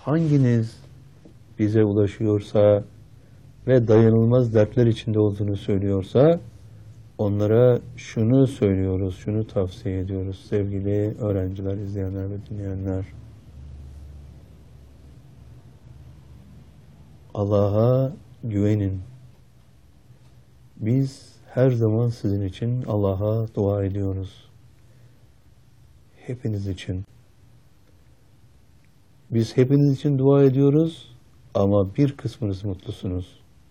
hanginiz bize ulaşıyorsa ve dayanılmaz dertler içinde olduğunu söylüyorsa onlara şunu söylüyoruz, şunu tavsiye ediyoruz sevgili öğrenciler, izleyenler ve dinleyenler. Allah'a güvenin. Biz her zaman sizin için Allah'a dua ediyoruz. Hepiniz için. Biz hepiniz için dua ediyoruz ama bir kısmınız mutlusunuz.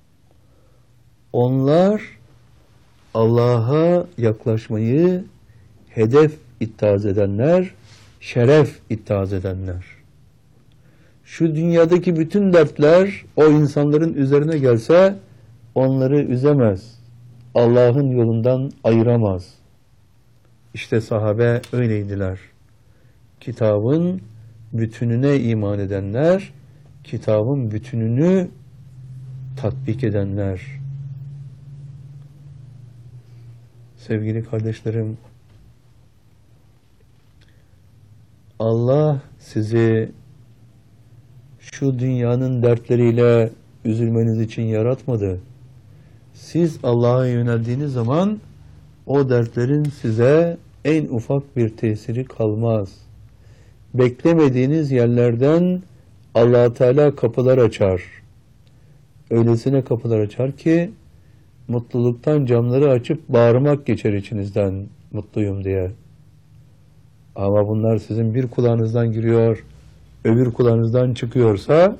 Onlar Allah'a yaklaşmayı hedef ittihaz edenler, şeref ittihaz edenler. Şu dünyadaki bütün dertler o insanların üzerine gelse onları üzemez. Allah'ın yolundan ayıramaz. İşte sahabe öyleydiler. Kitabın bütününe iman edenler, kitabın bütününü tatbik edenler. Sevgili kardeşlerim, Allah sizi şu dünyanın dertleriyle üzülmeniz için yaratmadı. Siz Allah'a yöneldiğiniz zaman o dertlerin size en ufak bir tesiri kalmaz. Beklemediğiniz yerlerden Allah Teala kapılar açar. Öylesine kapılar açar ki mutluluktan camları açıp bağırmak geçer içinizden mutluyum diye. Ama bunlar sizin bir kulağınızdan giriyor, öbür kulağınızdan çıkıyorsa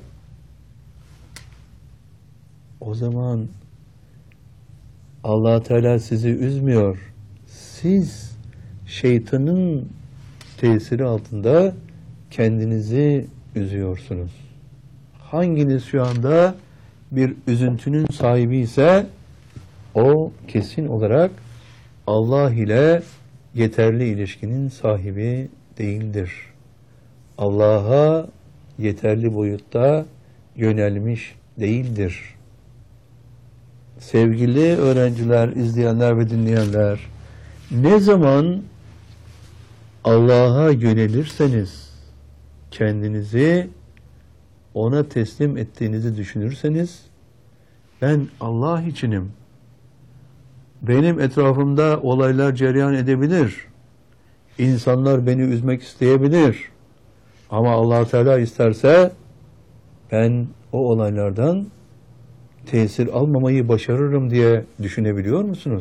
o zaman Allah Teala sizi üzmüyor. Siz şeytanın tesiri altında kendinizi üzüyorsunuz. Hanginiz şu anda bir üzüntünün sahibi ise o kesin olarak Allah ile yeterli ilişkinin sahibi değildir. Allah'a yeterli boyutta yönelmiş değildir. Sevgili öğrenciler, izleyenler ve dinleyenler, ne zaman Allah'a yönelirseniz, kendinizi ona teslim ettiğinizi düşünürseniz, ben Allah içinim, benim etrafımda olaylar cereyan edebilir, insanlar beni üzmek isteyebilir, ama Allah Teala isterse ben o olaylardan tesir almamayı başarırım diye düşünebiliyor musunuz?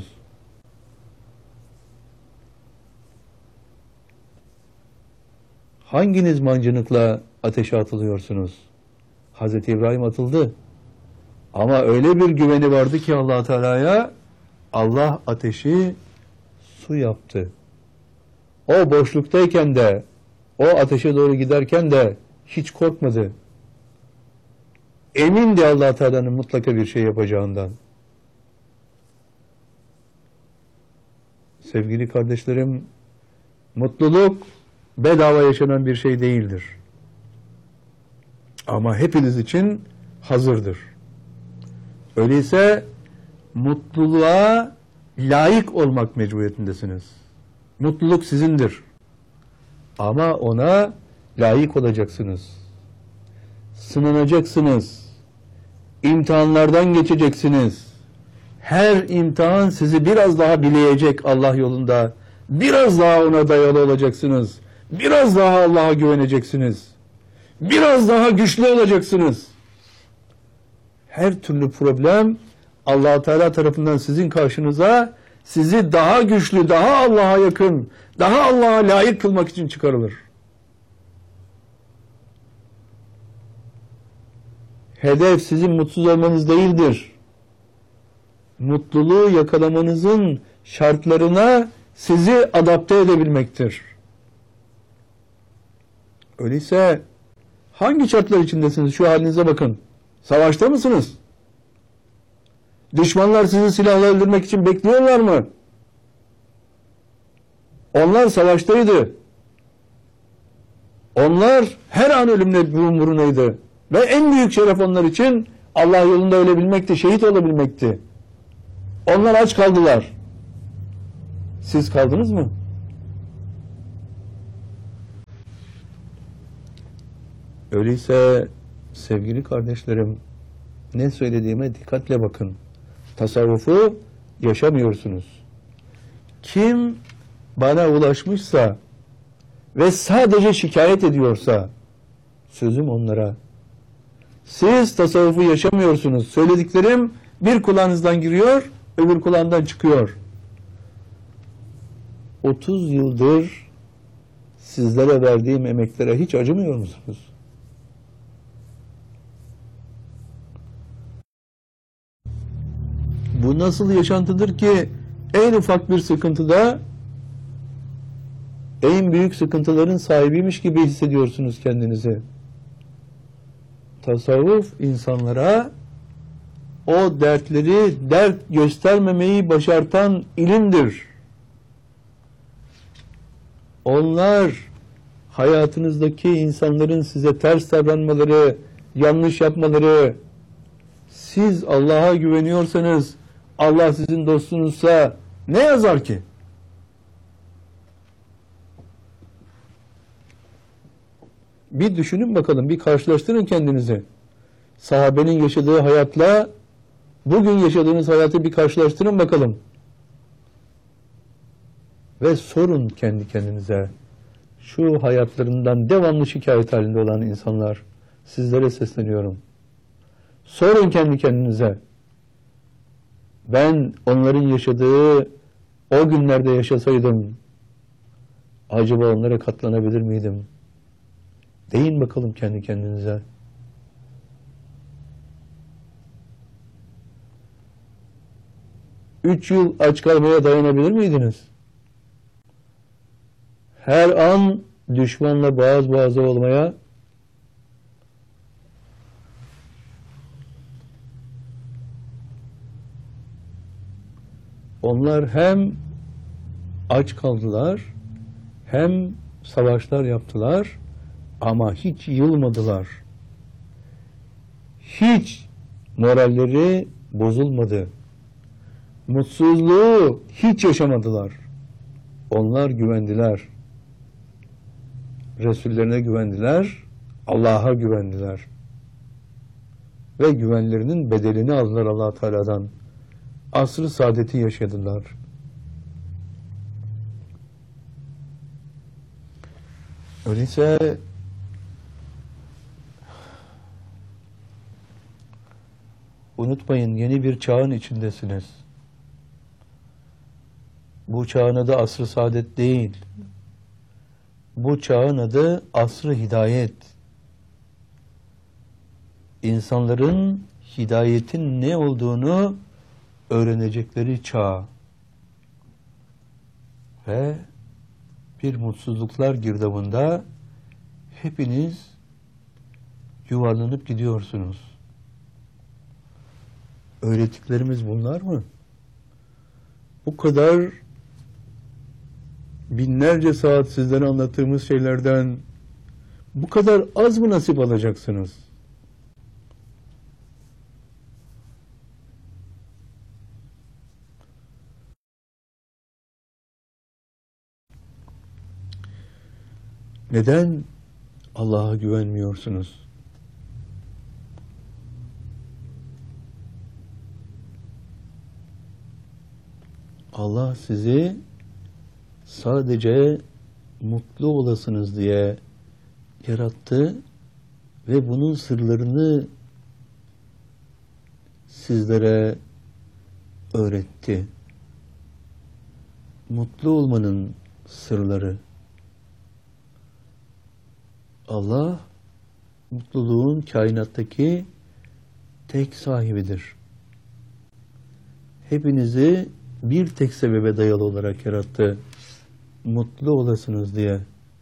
Hanginiz mancınıkla ateşe atılıyorsunuz? Hazreti İbrahim atıldı. Ama öyle bir güveni vardı ki Allah Teala'ya, Allah ateşi su yaptı. O boşluktayken de, o ateşe doğru giderken de hiç korkmadı. Emindi Allah Teala'nın mutlaka bir şey yapacağından. Sevgili kardeşlerim, mutluluk bedava yaşanan bir şey değildir. Ama hepiniz için hazırdır. Öyleyse mutluluğa layık olmak mecburiyetindesiniz. Mutluluk sizindir. Ama ona layık olacaksınız. Sınanacaksınız. İmtihanlardan geçeceksiniz. Her imtihan sizi biraz daha bileyecek Allah yolunda. Biraz daha ona dayalı olacaksınız. Biraz daha Allah'a güveneceksiniz. Biraz daha güçlü olacaksınız. Her türlü problem Allah Teala tarafından sizin karşınıza sizi daha güçlü, daha Allah'a yakın, daha Allah'a layık kılmak için çıkarılır. Hedef sizin mutsuz olmanız değildir. Mutluluğu yakalamanızın şartlarına sizi adapte edebilmektir. Öyleyse hangi şartlar içindesiniz? Şu halinize bakın. Savaşta mısınız? Düşmanlar sizi silahla öldürmek için bekliyorlar mı? Onlar savaştaydı. Onlar her an ölümle burun burunaydı. Ve en büyük şeref onlar için Allah yolunda ölebilmekti, şehit olabilmekti. Onlar aç kaldılar. Siz kaldınız mı? Öyleyse sevgili kardeşlerim, ne söylediğime dikkatle bakın. Tasavvufu yaşamıyorsunuz. Kim bana ulaşmışsa ve sadece şikayet ediyorsa, sözüm onlara. Siz tasavvufu yaşamıyorsunuz. Söylediklerim bir kulağınızdan giriyor, öbür kulağından çıkıyor. 30 yıldır sizlere verdiğim emeklere hiç acımıyor musunuz? Bu nasıl yaşantıdır ki en ufak bir sıkıntıda en büyük sıkıntıların sahibiymiş gibi hissediyorsunuz kendinizi. Tasavvuf insanlara o dertleri dert göstermemeyi başartan ilimdir. Onlar hayatınızdaki insanların size ters davranmaları, yanlış yapmaları, siz Allah'a güveniyorsanız, Allah sizin dostunuzsa ne yazar ki? Bir düşünün bakalım, bir karşılaştırın kendinizi. Sahabenin yaşadığı hayatla bugün yaşadığınız hayatı bir karşılaştırın bakalım. Ve sorun kendi kendinize. Şu hayatlarından devamlı şikayet halinde olan insanlar, sizlere sesleniyorum. Sorun kendi kendinize. Ben onların yaşadığı o günlerde yaşasaydım, acaba onlara katlanabilir miydim? Deyin bakalım kendi kendinize. Üç yıl aç kalmaya dayanabilir miydiniz? Her an düşmanla boğaz boğaza olmaya, onlar hem aç kaldılar, hem savaşlar yaptılar ama hiç yılmadılar. Hiç moralleri bozulmadı. Mutsuzluğu hiç yaşamadılar. Onlar güvendiler. Resullerine güvendiler, Allah'a güvendiler. Ve güvenlerinin bedelini aldılar Allah Teala'dan. Asr-ı saadeti yaşadılar. Öyleyse unutmayın, yeni bir çağın içindesiniz. Bu çağın adı asr-ı saadet değil. Bu çağın adı asr-ı hidayet. İnsanların hidayetin ne olduğunu öğrenecekleri çağ. Ve bir mutsuzluklar girdabında hepiniz yuvarlanıp gidiyorsunuz. Öğrettiklerimiz bunlar mı? Bu kadar binlerce saat sizlere anlattığımız şeylerden bu kadar az mı nasip alacaksınız? Neden Allah'a güvenmiyorsunuz? Allah sizi sadece mutlu olasınız diye yarattı ve bunun sırlarını sizlere öğretti. Mutlu olmanın sırları. Allah mutluluğun kainattaki tek sahibidir. Hepinizi bir tek sebebe dayalı olarak yarattı. Mutlu olasınız diye.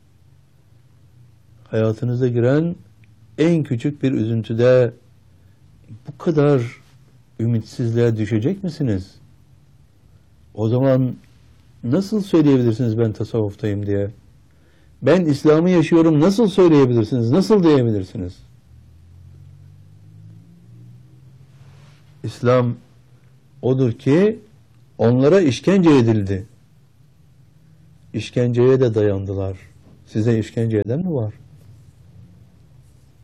Hayatınıza giren en küçük bir üzüntüde bu kadar ümitsizliğe düşecek misiniz? O zaman nasıl söyleyebilirsiniz ben tasavvuftayım diye? Ben İslam'ı yaşıyorum nasıl söyleyebilirsiniz? Nasıl diyebilirsiniz? İslam odur ki onlara işkence edildi. İşkenceye de dayandılar. Size işkence eden mi var?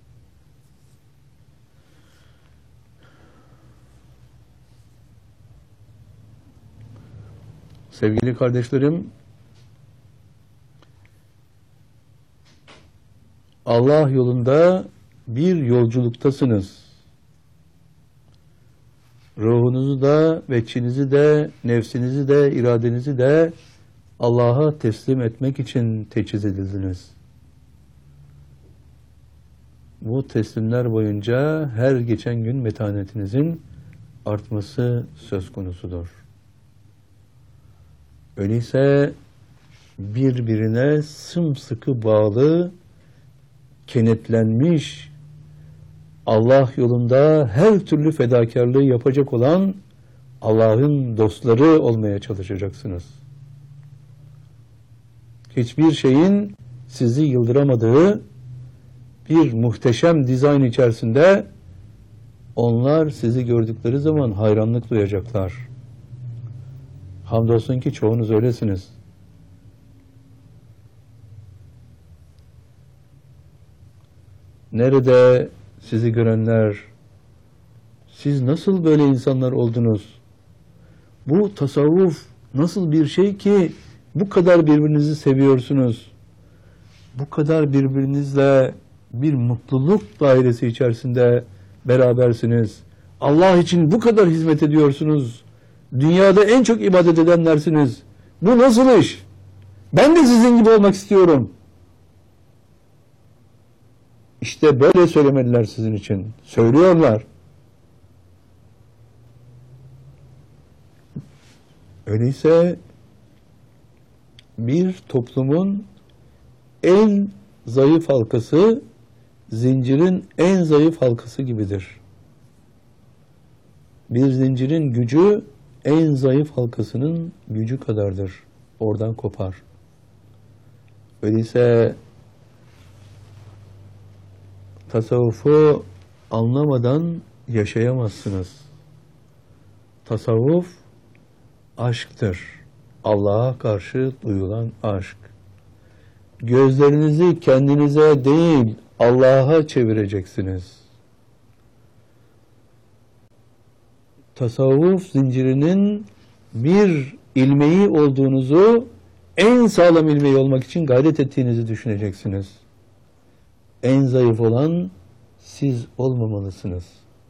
Sevgili kardeşlerim, Allah yolunda bir yolculuktasınız. Ruhunuzu da, veçinizi de, nefsinizi de, iradenizi de Allah'a teslim etmek için teçhiz edildiniz. Bu teslimler boyunca her geçen gün metanetinizin artması söz konusudur. Öyleyse birbirine sımsıkı bağlı, kenetlenmiş, Allah yolunda her türlü fedakarlığı yapacak olan Allah'ın dostları olmaya çalışacaksınız. Hiçbir şeyin sizi yıldıramadığı bir muhteşem dizayn içerisinde onlar sizi gördükleri zaman hayranlık duyacaklar. Hamdolsun ki çoğunuz öylesiniz. Nerede sizi görenler, siz nasıl böyle insanlar oldunuz? Bu tasavvuf nasıl bir şey ki bu kadar birbirinizi seviyorsunuz? Bu kadar birbirinizle bir mutluluk dairesi içerisinde berabersiniz. Allah için bu kadar hizmet ediyorsunuz. Dünyada en çok ibadet edenlersiniz. Bu nasıl iş? Ben de sizin gibi olmak istiyorum. İşte böyle söylemediler sizin için. Söylüyorlar. Öyleyse bir toplumun en zayıf halkası zincirin en zayıf halkası gibidir. Bir zincirin gücü en zayıf halkasının gücü kadardır. Oradan kopar. Öyleyse tasavvufu anlamadan yaşayamazsınız. Tasavvuf aşktır. Allah'a karşı duyulan aşk. Gözlerinizi kendinize değil Allah'a çevireceksiniz. Tasavvuf zincirinin bir ilmeği olduğunuzu, en sağlam ilmeği olmak için gayret ettiğinizi düşüneceksiniz. En zayıf olan siz olmamalısınız.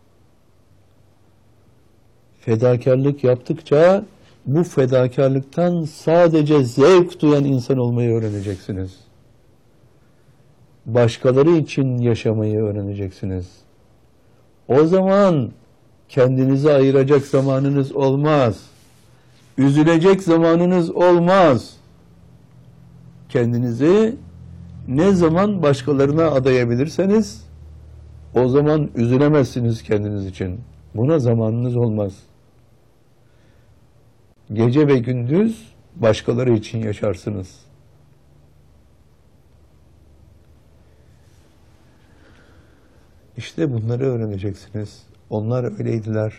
Fedakarlık yaptıkça bu fedakarlıktan sadece zevk duyan insan olmayı öğreneceksiniz. Başkaları için yaşamayı öğreneceksiniz. O zaman kendinizi ayıracak zamanınız olmaz. Üzülecek zamanınız olmaz. Kendinizi ne zaman başkalarına adayabilirseniz o zaman üzülemezsiniz kendiniz için. Buna zamanınız olmaz. Gece ve gündüz başkaları için yaşarsınız. İşte bunları öğreneceksiniz. Onlar öyleydiler.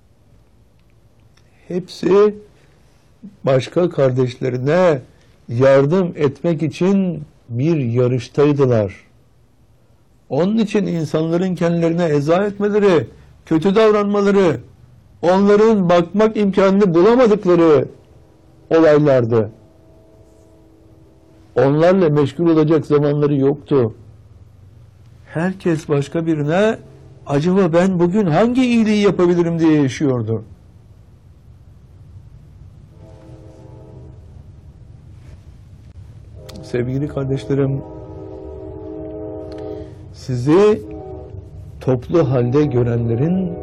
Hepsi başka kardeşlerine yardım etmek için bir yarıştaydılar. Onun için insanların kendilerine eza etmeleri, kötü davranmaları, onların bakmak imkanını bulamadıkları olaylardı. Onlarla meşgul olacak zamanları yoktu. Herkes başka birine acaba ben bugün hangi iyiliği yapabilirim diye yaşıyordu. Sevgili kardeşlerim, sizi toplu halde görenlerin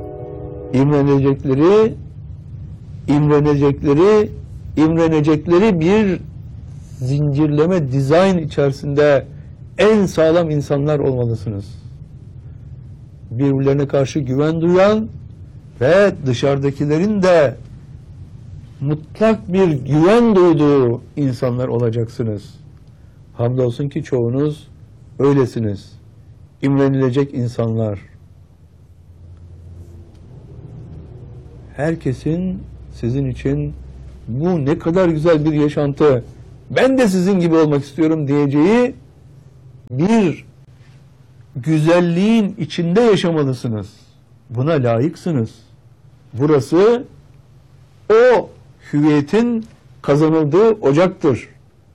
imrenecekleri bir zincirleme dizayn içerisinde en sağlam insanlar olmalısınız. Birbirlerine karşı güven duyan ve dışarıdakilerin de mutlak bir güven duyduğu insanlar olacaksınız. Hamdolsun ki çoğunuz öylesiniz. İmrenilecek insanlar. Herkesin sizin için bu ne kadar güzel bir yaşantı, ben de sizin gibi olmak istiyorum diyeceği bir güzelliğin içinde yaşamalısınız. Buna layıksınız. Burası o hüviyetin kazanıldığı ocaktır.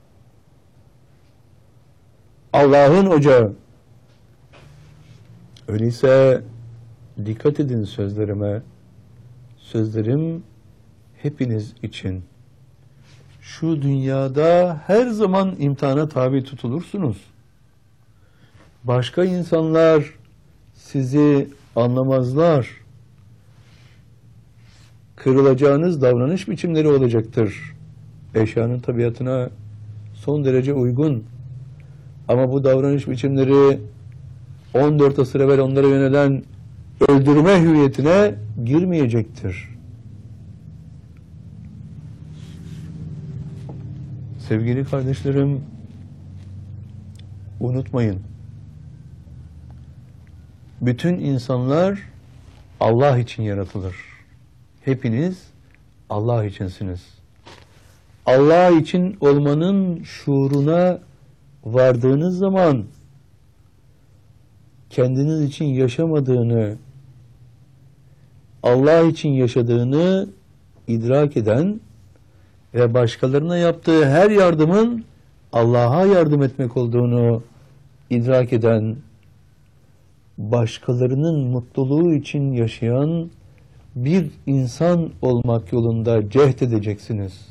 Allah'ın ocağı. Öyleyse dikkat edin sözlerime. Sözlerim hepiniz için. Şu dünyada her zaman imtihana tabi tutulursunuz. Başka insanlar sizi anlamazlar. Kırılacağınız davranış biçimleri olacaktır. Eşyanın tabiatına son derece uygun. Ama bu davranış biçimleri 14 asır evvel onlara yönelen öldürme hüviyetine girmeyecektir. Sevgili kardeşlerim, unutmayın. Bütün insanlar Allah için yaratılır. Hepiniz Allah içinsiniz. Allah için olmanın şuuruna vardığınız zaman kendiniz için yaşamadığını, Allah için yaşadığını idrak eden ve başkalarına yaptığı her yardımın Allah'a yardım etmek olduğunu idrak eden, başkalarının mutluluğu için yaşayan bir insan olmak yolunda cehd edeceksiniz.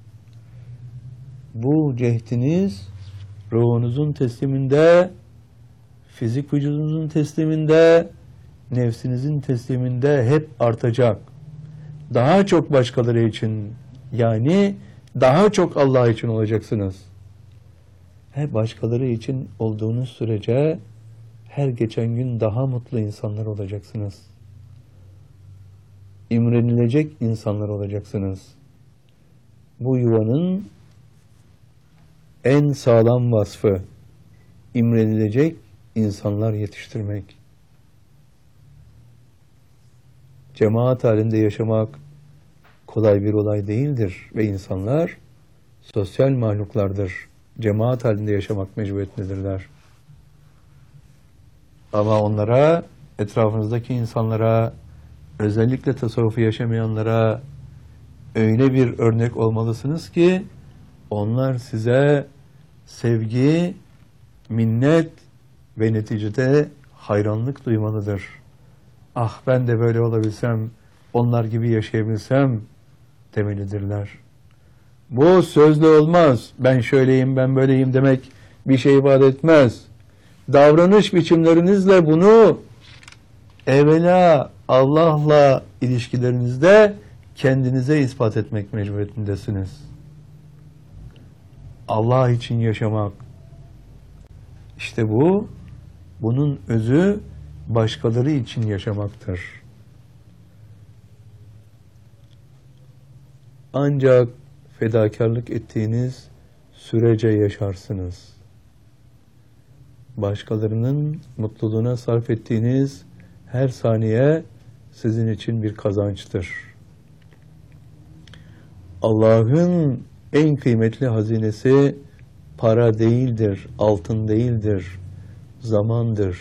Bu cehdiniz ruhunuzun tesliminde, fizik vücudunuzun tesliminde, nefsinizin tesliminde hep artacak. Daha çok başkaları için, yani daha çok Allah için olacaksınız. Hep başkaları için olduğunuz sürece her geçen gün daha mutlu insanlar olacaksınız. İmrenilecek insanlar olacaksınız. Bu yuvanın en sağlam vasfı imrenilecek insanlar yetiştirmek. Cemaat halinde yaşamak kolay bir olay değildir ve insanlar sosyal mahluklardır. Cemaat halinde yaşamak mecburiyetindedirler. Ama onlara, etrafınızdaki insanlara, özellikle tasavvufu yaşamayanlara öyle bir örnek olmalısınız ki onlar size sevgi, minnet ve neticede hayranlık duymalıdır. Ah ben de böyle olabilsem, onlar gibi yaşayabilsem demelidirler. Bu sözle olmaz. Ben şöyleyim, ben böyleyim demek bir şey ifade etmez. Davranış biçimlerinizle bunu evvela Allah'la ilişkilerinizde kendinize ispat etmek mecburiyetindesiniz. Allah için yaşamak. İşte bu, bunun özü başkaları için yaşamaktır. Ancak fedakarlık ettiğiniz sürece yaşarsınız. Başkalarının mutluluğuna sarf ettiğiniz her saniye sizin için bir kazançtır. Allah'ın en kıymetli hazinesi para değildir, altın değildir, zamandır.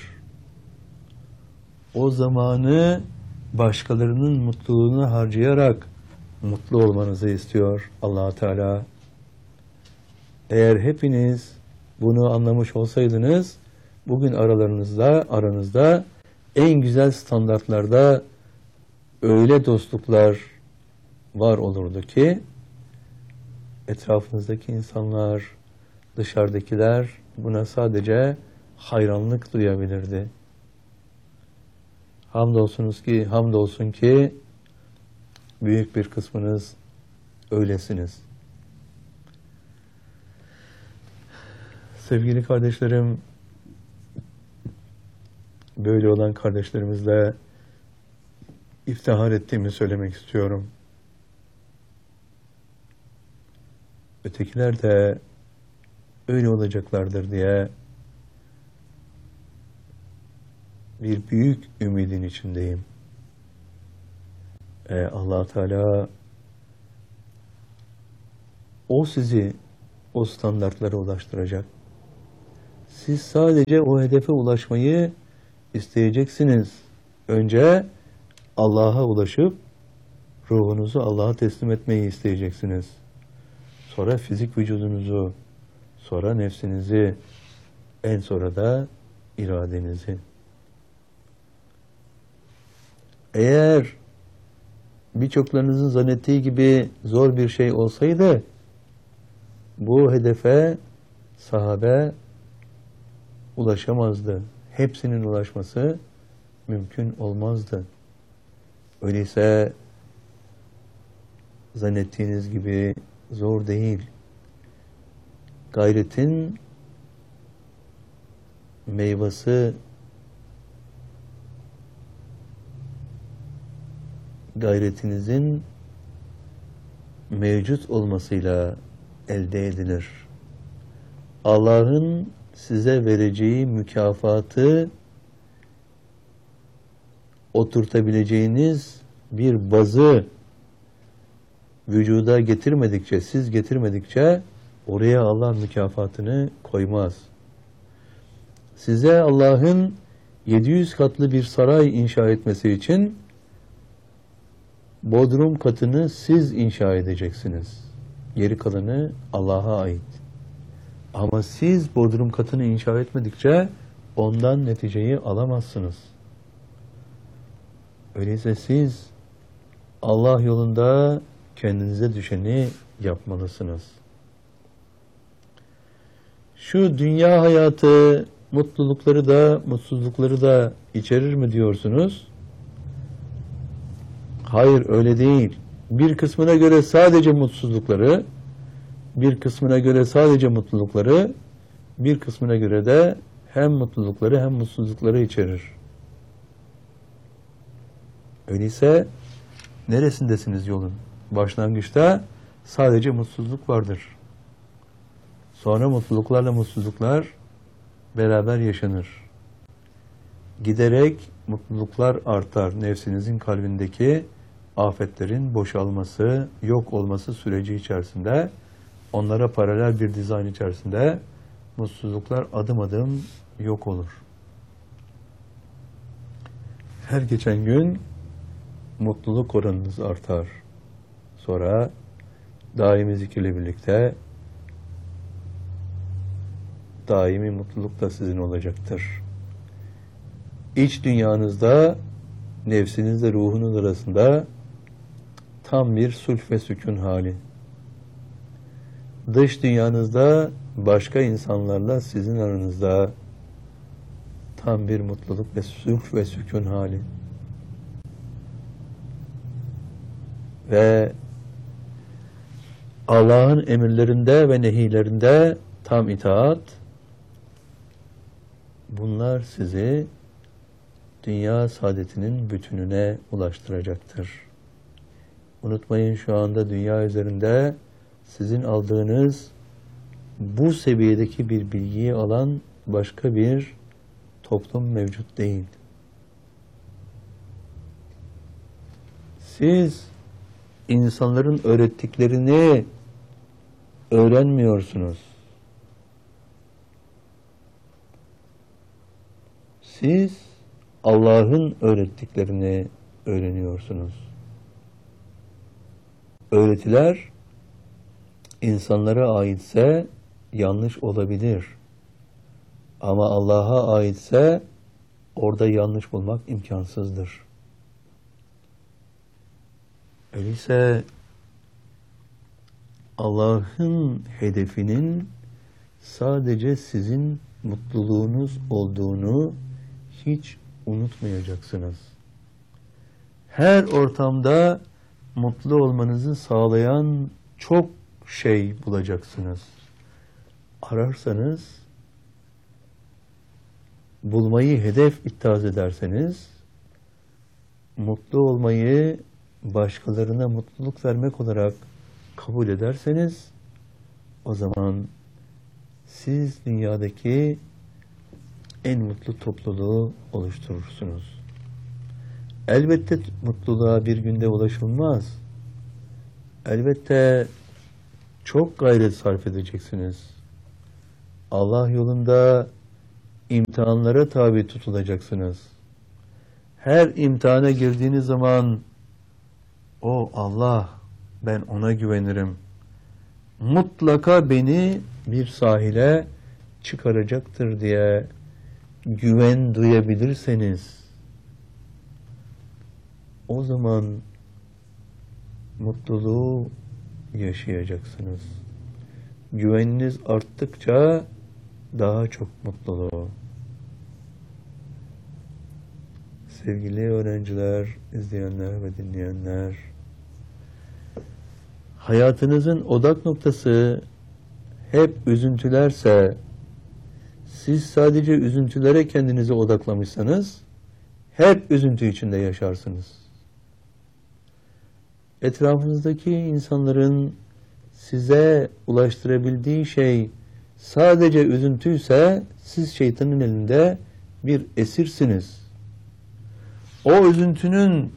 O zamanı başkalarının mutluluğuna harcayarak mutlu olmanızı istiyor Allah Teala. Eğer hepiniz bunu anlamış olsaydınız, bugün aranızda en güzel standartlarda öyle dostluklar var olurdu ki etrafınızdaki insanlar, dışarıdakiler buna sadece hayranlık duyabilirdi. Hamdolsun ki büyük bir kısmınız öylesiniz. Sevgili kardeşlerim, böyle olan kardeşlerimizle iftihar ettiğimi söylemek istiyorum. Ötekiler de öyle olacaklardır diye bir büyük ümidin içindeyim. Allah Teala o sizi o standartlara ulaştıracak. Siz sadece o hedefe ulaşmayı isteyeceksiniz. Önce Allah'a ulaşıp ruhunuzu Allah'a teslim etmeyi isteyeceksiniz. sonra fizik vücudunuzu, sonra nefsinizi, en sonra da iradenizi. Eğer birçoklarınızın zannettiği gibi zor bir şey olsaydı, bu hedefe sahabe ulaşamazdı. Hepsinin ulaşması mümkün olmazdı. Öyleyse zannettiğiniz gibi zor değil. Gayretin meyvesi, gayretinizin mevcut olmasıyla elde edilir. Allah'ın size vereceği mükafatı oturtabileceğiniz bir bazı vücuda getirmedikçe, siz getirmedikçe oraya Allah mükafatını koymaz. Size Allah'ın 700 katlı bir saray inşa etmesi için bodrum katını siz inşa edeceksiniz. Geri kalanı Allah'a ait. Ama siz bodrum katını inşa etmedikçe ondan neticeyi alamazsınız. Öyleyse siz Allah yolunda kendinize düşeni yapmalısınız. Şu dünya hayatı mutlulukları da mutsuzlukları da içerir mi diyorsunuz? Hayır, öyle değil. Bir kısmına göre sadece mutsuzlukları, bir kısmına göre sadece mutlulukları, bir kısmına göre de hem mutlulukları hem mutsuzlukları içerir. Öyleyse neresindesiniz yolun? Başlangıçta sadece mutsuzluk vardır. Sonra mutluluklarla mutsuzluklar beraber yaşanır. Giderek mutluluklar artar. Nefsinizin kalbindeki afetlerin boşalması, yok olması süreci içerisinde, onlara paralel bir dizayn içerisinde mutsuzluklar adım adım yok olur. Her geçen gün mutluluk oranınız artar. Sonra daimi zikirle birlikte daimi mutluluk da sizin olacaktır. İç dünyanızda nefsinizle ruhunuz arasında tam bir sulh ve sükun hali. Dış dünyanızda başka insanlarla sizin aranızda tam bir mutluluk ve sulh ve sükun hali. Ve Allah'ın emirlerinde ve nehilerinde tam itaat, bunlar sizi dünya saadetinin bütününe ulaştıracaktır. Unutmayın, şu anda dünya üzerinde sizin aldığınız bu seviyedeki bir bilgiyi alan başka bir toplum mevcut değil. Siz insanların öğrettiklerini öğrenmiyorsunuz. Siz Allah'ın öğrettiklerini öğreniyorsunuz. Öğretiler insanlara aitse yanlış olabilir. Ama Allah'a aitse orada yanlış bulmak imkansızdır. Öyleyse Allah'ın hedefinin sadece sizin mutluluğunuz olduğunu hiç unutmayacaksınız. Her ortamda mutlu olmanızı sağlayan çok şey bulacaksınız. Ararsanız, bulmayı hedef ittihaz ederseniz, mutlu olmayı başkalarına mutluluk vermek olarak kabul ederseniz, o zaman siz dünyadaki en mutlu topluluğu oluşturursunuz. Elbette mutluluğa bir günde ulaşılmaz. Elbette çok gayret sarf edeceksiniz. Allah yolunda imtihanlara tabi tutulacaksınız. Her imtihana girdiğiniz zaman, o Allah, ben ona güvenirim, mutlaka beni bir sahile çıkaracaktır diye güven duyabilirseniz, o zaman mutluluğu yaşayacaksınız. Güveniniz arttıkça daha çok mutluluğu. Sevgili öğrenciler, izleyenler ve dinleyenler, hayatınızın odak noktası hep üzüntülerse, siz sadece üzüntülere kendinizi odaklamışsanız, hep üzüntü içinde yaşarsınız. Etrafınızdaki insanların size ulaştırabildiği şey sadece üzüntüyse, siz şeytanın elinde bir esirsiniz. O üzüntünün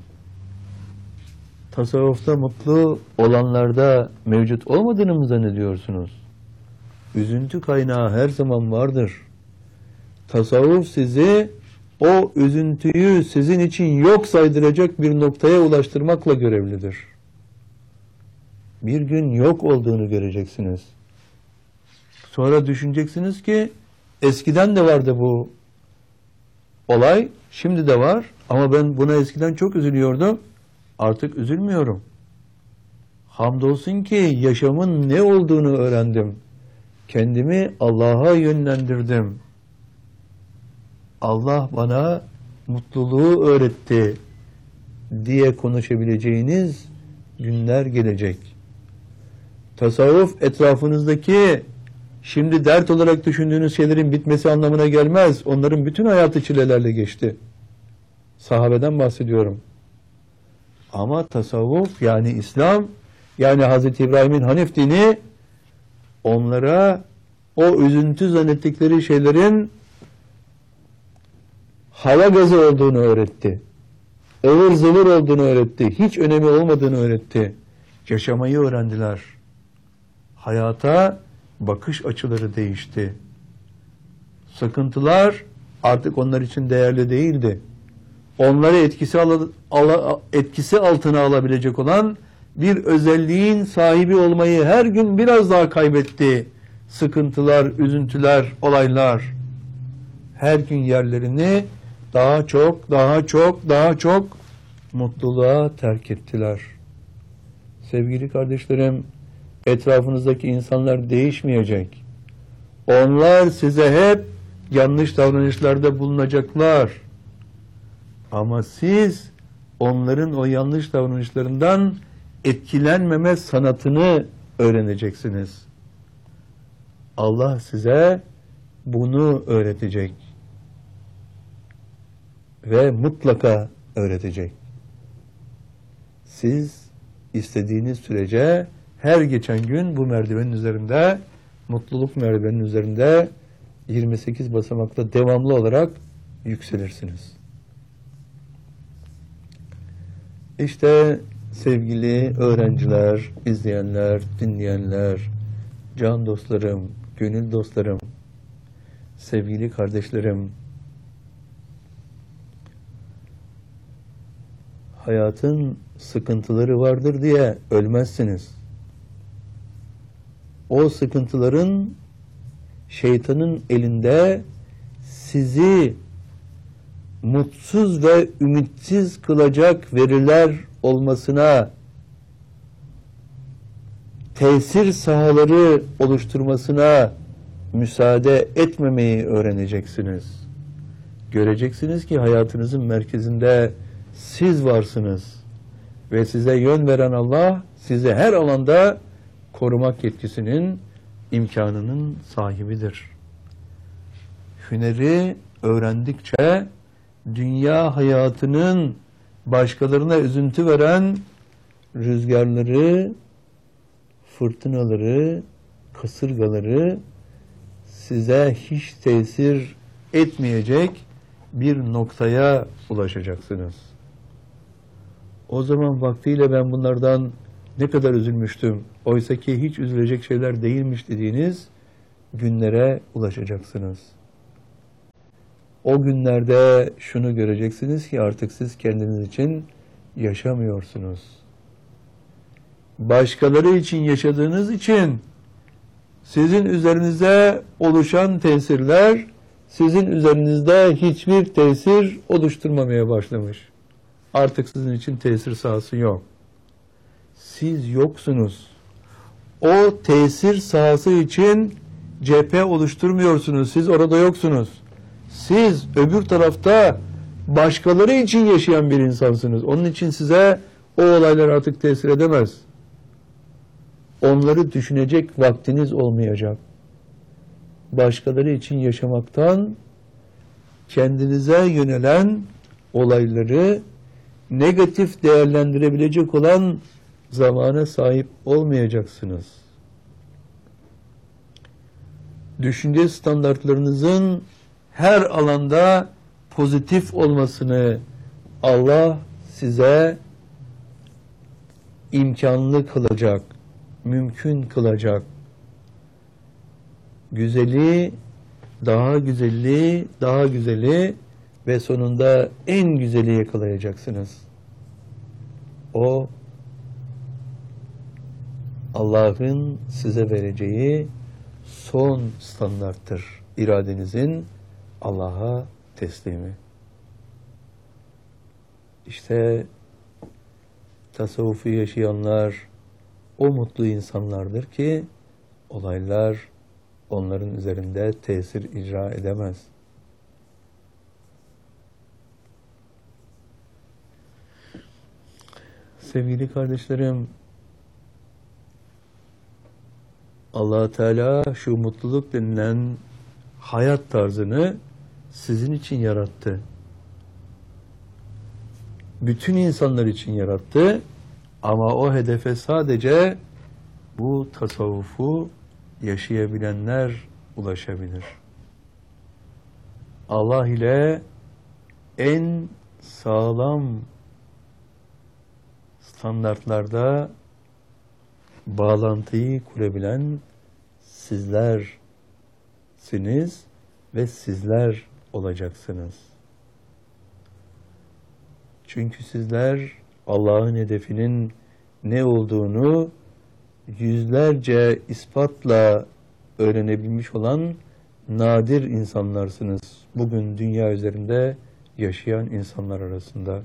tasavvufta mutlu olanlarda mevcut olmadığını mı zannediyorsunuz? Üzüntü kaynağı her zaman vardır. Tasavvuf sizi o üzüntüyü sizin için yok saydıracak bir noktaya ulaştırmakla görevlidir. Bir gün yok olduğunu göreceksiniz. Sonra düşüneceksiniz ki eskiden de vardı bu olay, şimdi de var ama ben buna eskiden çok üzülüyordum. Artık üzülmüyorum. Hamdolsun ki yaşamın ne olduğunu öğrendim. Kendimi Allah'a yönlendirdim. Allah bana mutluluğu öğretti diye konuşabileceğiniz günler gelecek. Tasavvuf etrafınızdaki şimdi dert olarak düşündüğünüz şeylerin bitmesi anlamına gelmez. Onların bütün hayatı çilelerle geçti. Sahabeden bahsediyorum. Ama tasavvuf yani İslam, yani Hazreti İbrahim'in Hanif dini onlara o üzüntü zannettikleri şeylerin hava gazı olduğunu öğretti. Ivır zıvır olduğunu öğretti. Hiç önemi olmadığını öğretti. Yaşamayı öğrendiler. Hayata bakış açıları değişti. Sıkıntılar artık onlar için değerli değildi. Onları etkisi altına alabilecek olan bir özelliğin sahibi olmayı her gün biraz daha kaybetti. Sıkıntılar, üzüntüler, olaylar her gün yerlerini daha çok mutluluğa terk ettiler. Sevgili kardeşlerim, etrafınızdaki insanlar değişmeyecek. Onlar size hep yanlış davranışlarda bulunacaklar. Ama siz onların o yanlış davranışlarından etkilenmeme sanatını öğreneceksiniz. Allah size bunu öğretecek. Ve mutlaka öğretecek. Siz istediğiniz sürece her geçen gün bu merdivenin üzerinde, mutluluk merdivenin üzerinde 28 basamakta devamlı olarak yükselirsiniz. İşte sevgili öğrenciler, izleyenler, dinleyenler, can dostlarım, gönül dostlarım, sevgili kardeşlerim, hayatın sıkıntıları vardır diye ölmezsiniz. O sıkıntıların şeytanın elinde sizi mutsuz ve ümitsiz kılacak veriler olmasına, tesir sahaları oluşturmasına müsaade etmemeyi öğreneceksiniz. Göreceksiniz ki hayatınızın merkezinde siz varsınız ve size yön veren Allah sizi her alanda korumak yetkisinin, imkanının sahibidir. Hüneri öğrendikçe dünya hayatının başkalarına üzüntü veren rüzgarları, fırtınaları, kasırgaları size hiç tesir etmeyecek bir noktaya ulaşacaksınız. O zaman vaktiyle ben bunlardan ne kadar üzülmüştüm, oysa ki hiç üzülecek şeyler değilmiş dediğiniz günlere ulaşacaksınız. O günlerde şunu göreceksiniz ki artık siz kendiniz için yaşamıyorsunuz. başkaları için yaşadığınız için sizin üzerinize oluşan tesirler sizin üzerinizde hiçbir tesir oluşturmamaya başlamış. Artık sizin için tesir sahası yok. Siz yoksunuz. O tesir sahası için cephe oluşturmuyorsunuz. Siz orada yoksunuz. Siz öbür tarafta başkaları için yaşayan bir insansınız. Onun için size o olaylar artık tesir edemez. Onları düşünecek vaktiniz olmayacak. Başkaları için yaşamaktan kendinize yönelen olayları negatif değerlendirebilecek olan zamana sahip olmayacaksınız. Düşünce standartlarınızın her alanda pozitif olmasını Allah size imkanlı kılacak, mümkün kılacak. Güzeli, daha güzeli, daha güzeli ve sonunda en güzeli yakalayacaksınız. O Allah'ın size vereceği son standarttır. İradenizin Allah'a teslimi. İşte tasavvufu yaşayanlar o mutlu insanlardır ki olaylar onların üzerinde tesir icra edemez. Sevgili kardeşlerim, Allah Teala şu mutluluk denilen hayat tarzını sizin için yarattı. Bütün insanlar için yarattı ama o hedefe sadece bu tasavvufu yaşayabilenler ulaşabilir. Allah ile en sağlam standartlarda bağlantıyı kurabilen sizlersiniz ve sizler olacaksınız. Çünkü sizler Allah'ın hedefinin ne olduğunu yüzlerce ispatla öğrenebilmiş olan nadir insanlarsınız. Bugün dünya üzerinde yaşayan insanlar arasında.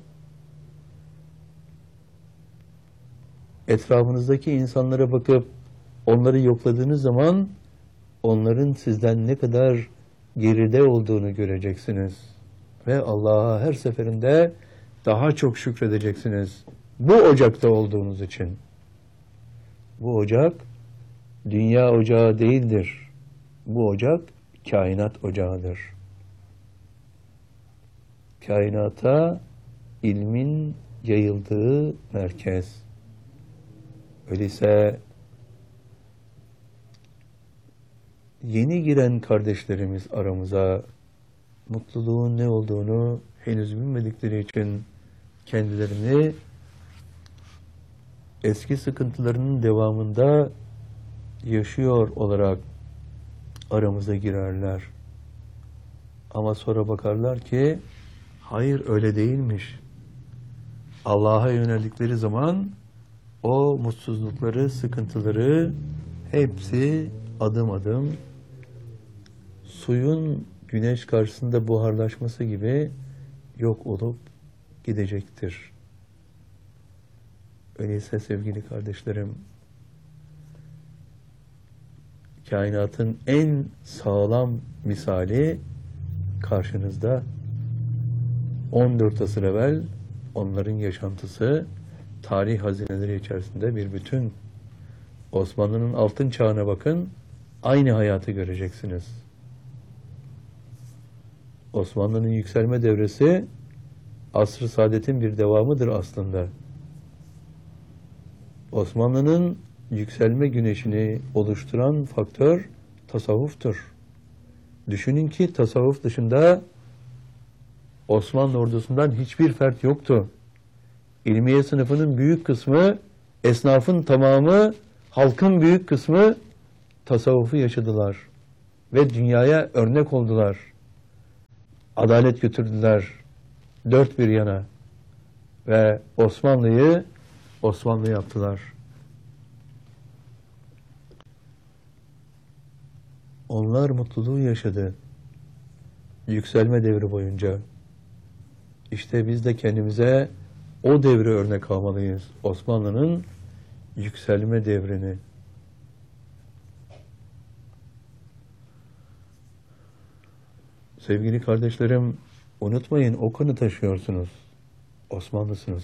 Etrafınızdaki insanlara bakıp onları yokladığınız zaman onların sizden ne kadar geride olduğunu göreceksiniz. Ve Allah'a her seferinde daha çok şükredeceksiniz. Bu ocakta olduğunuz için. Bu ocak dünya ocağı değildir. Bu ocak kainat ocağıdır. Kainata ilmin yayıldığı merkez. Öyleyse yeni giren kardeşlerimiz aramıza mutluluğun ne olduğunu henüz bilmedikleri için kendilerini eski sıkıntılarının devamında yaşıyor olarak aramıza girerler. Ama sonra bakarlar ki hayır öyle değilmiş. Allah'a yöneldikleri zaman o mutsuzlukları, sıkıntıları hepsi adım adım suyun güneş karşısında buharlaşması gibi yok olup gidecektir. Öyleyse sevgili kardeşlerim, kainatın en sağlam misali karşınızda. 14 asır evvel onların yaşantısı tarih hazineleri içerisinde bir bütün. Osmanlı'nın altın çağına bakın, aynı hayatı göreceksiniz. Osmanlı'nın yükselme devresi asr-ı saadetin bir devamıdır aslında. Osmanlı'nın yükselme güneşini oluşturan faktör tasavvuftur. Düşünün ki tasavvuf dışında Osmanlı ordusundan hiçbir fert yoktu. İlmiye sınıfının büyük kısmı, esnafın tamamı, halkın büyük kısmı tasavvufu yaşadılar. Ve dünyaya örnek oldular. Adalet götürdüler dört bir yana. Ve Osmanlı'yı Osmanlı yaptılar. Onlar mutluluğu yaşadı. Yükselme devri boyunca. İşte biz de kendimize o devri örnek almalıyız. Osmanlı'nın yükselme devrini. Sevgili kardeşlerim, unutmayın o kanı taşıyorsunuz. Osmanlısınız.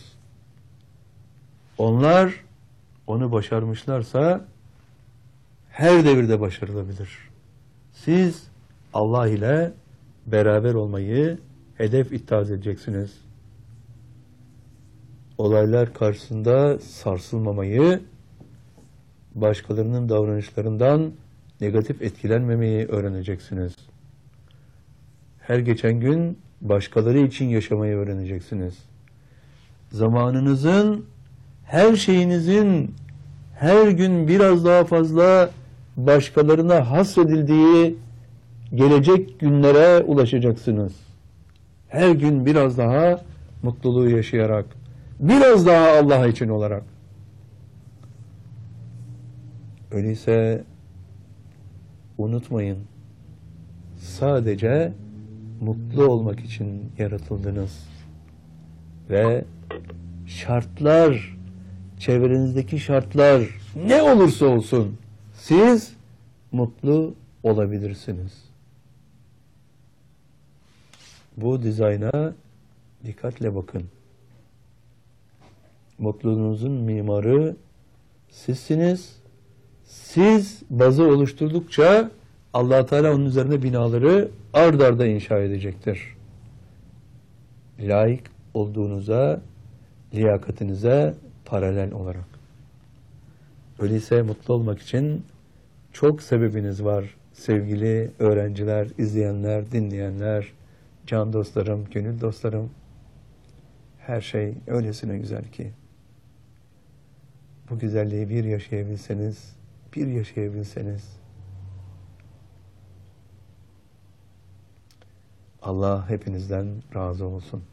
Onlar onu başarmışlarsa her devirde başarılabilir. Siz Allah ile beraber olmayı hedef ittihaz edeceksiniz. Olaylar karşısında sarsılmamayı, başkalarının davranışlarından negatif etkilenmemeyi öğreneceksiniz. Her geçen gün başkaları için yaşamayı öğreneceksiniz. Zamanınızın, her şeyinizin her gün biraz daha fazla başkalarına hasredildiği gelecek günlere ulaşacaksınız. Her gün biraz daha mutluluğu yaşayarak, biraz daha Allah için olarak. Öyleyse unutmayın, sadece mutlu olmak için yaratıldınız. Ve şartlar, çevrenizdeki şartlar ne olursa olsun siz mutlu olabilirsiniz. Bu dizayna dikkatle bakın. Mutluluğunuzun mimarı sizsiniz. Siz bazı oluşturdukça Allah Teala onun üzerine binaları ard arda inşa edecektir. Layık olduğunuza, liyakatinize paralel olarak. Öyleyse mutlu olmak için çok sebebiniz var sevgili öğrenciler, izleyenler, dinleyenler, can dostlarım, gönül dostlarım. Her şey öylesine güzel ki. Bu güzelliği bir yaşayabilseniz, Allah hepinizden razı olsun.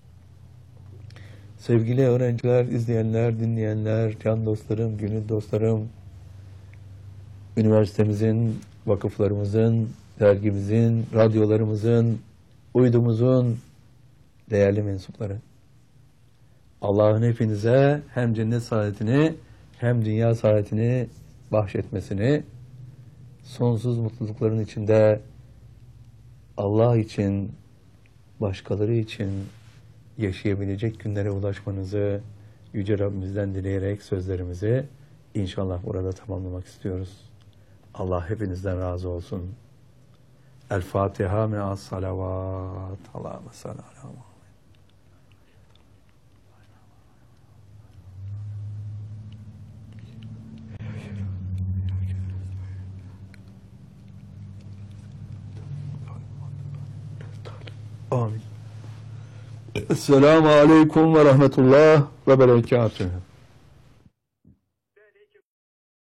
Sevgili öğrenciler, izleyenler, dinleyenler, can dostlarım, gönül dostlarım, üniversitemizin, vakıflarımızın, dergimizin, radyolarımızın, uydumuzun değerli mensupları. Allah'ın hepinize hem cennet saadetini hem dünya saadetini bahşetmesini, sonsuz mutlulukların içinde Allah için, başkaları için yaşayabilecek günlere ulaşmanızı Yüce Rabbimizden dileyerek sözlerimizi inşallah burada tamamlamak istiyoruz. Allah hepinizden razı olsun. El Fatiha me'as salavat. Allahümme salli ala Muhammed. Amin. Esselamu aleyküm ve rahmetullah ve berekatuhu.